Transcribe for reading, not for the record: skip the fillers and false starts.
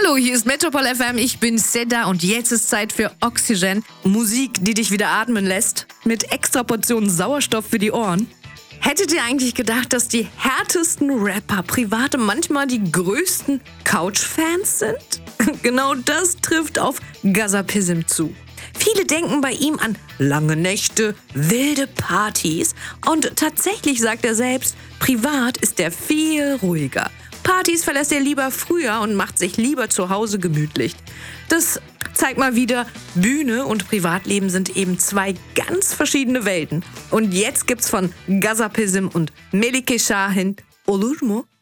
Hallo, hier ist Metropol FM, ich bin Seda und jetzt ist Zeit für Oxygen. Musik, die dich wieder atmen lässt, mit extra Portionen Sauerstoff für die Ohren. Hättet ihr eigentlich gedacht, dass die härtesten Rapper privat manchmal die größten Couch-Fans sind? Genau das trifft auf Gazapizm zu. Viele denken bei ihm an lange Nächte, wilde Partys und tatsächlich sagt er selbst, privat ist er viel ruhiger. Partys verlässt er lieber früher und macht sich lieber zu Hause gemütlich. Das zeigt mal wieder, Bühne und Privatleben sind eben zwei ganz verschiedene Welten. Und jetzt gibt's von Gazapizm und Melike Şahin Olur mu?